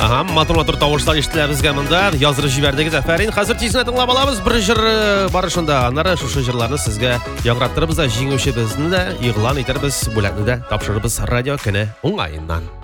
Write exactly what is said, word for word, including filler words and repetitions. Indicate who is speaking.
Speaker 1: Aha, matematik тавышлар ишетелә безгә монда. Язырып җибәрдегез, афәрин. Хәзер тизне тыңлап алабыз. Бер җыр барышында. Аннары шушы җырларны сезгә яңгыраттырыбыз да, җиңүчебезне дә игълан итәрбез, бүләкне дә тапшырырбыз радио көне уңаеннан.